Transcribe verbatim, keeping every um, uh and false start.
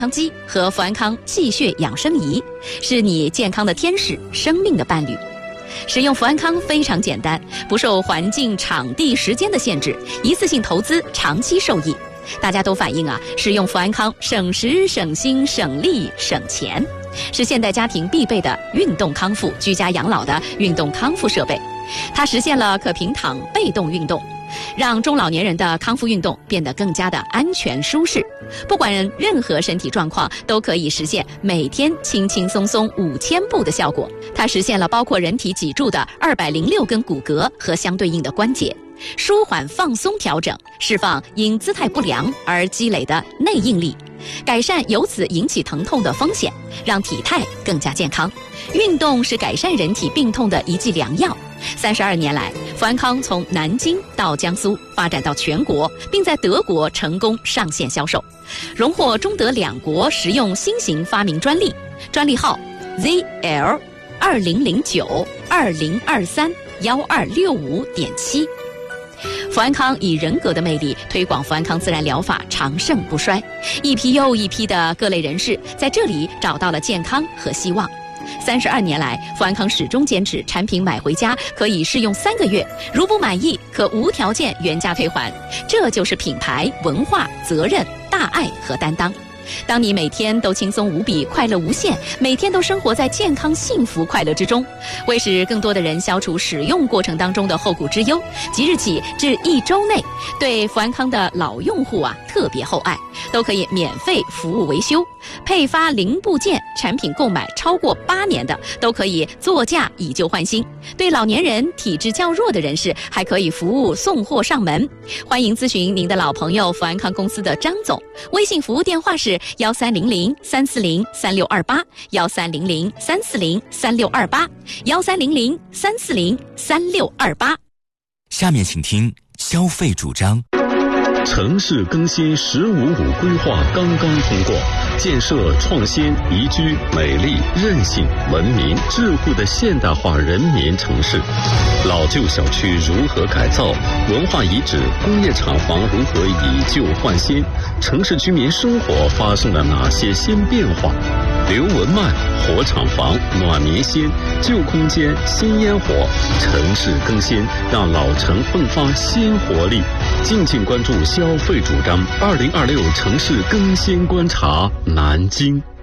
康机和富安康气血养生仪，是你健康的天使，生命的伴侣。使用富安康非常简单，不受环境、场地、时间的限制，一次性投资，长期受益。大家都反映啊，使用富安康省时、省心、省力、省钱，是现代家庭必备的运动康复、居家养老的运动康复设备。它实现了可平躺被动运动，让中老年人的康复运动变得更加的安全舒适。不管任何身体状况，都可以实现每天轻轻松松五千步的效果。它实现了包括人体脊柱的二百零六根骨骼和相对应的关节，舒缓放松调整，释放因姿态不良而积累的内应力，改善由此引起疼痛的风险，让体态更加健康。运动是改善人体病痛的一剂良药。三十二年来，富安康从南京到江苏，发展到全国，并在德国成功上线销售，荣获中德两国实用新型发明专利，专利号 Z L 二零零九二零二三幺二六五点七。富安康以人格的魅力推广富安康自然疗法，长盛不衰，一批又一批的各类人士在这里找到了健康和希望。三十二年来，富安康始终坚持产品买回家可以试用三个月，如不满意可无条件原价退还。这就是品牌文化、责任、大爱和担当。当你每天都轻松无比、快乐无限，每天都生活在健康、幸福、快乐之中，为使更多的人消除使用过程当中的后顾之忧，即日起至一周内，对富安康的老用户啊特别厚爱，都可以免费服务维修，配发零部件，产品购买超过八年的都可以作价以旧换新。对老年人、体质较弱的人士，还可以服务送货上门。欢迎咨询您的老朋友富安康公司的张总，微信服务电话是幺三零零三四零三六二八，幺三零零三四零三六二八，幺三零零三四零三六二八。 下面请听消费主张。 城市更新“十五五”规划刚刚通过，建设创新、宜居、美丽、韧性、文明、智慧的现代化人民城市。老旧小区如何改造？文化遗址、工业厂房如何以旧换新？城市居民生活发生了哪些新变化？刘文迈，火厂房、暖民心、旧空间、新烟火，城市更新，让老城迸发新活力。敬请关注消费主张二零二六城市更新观察南京。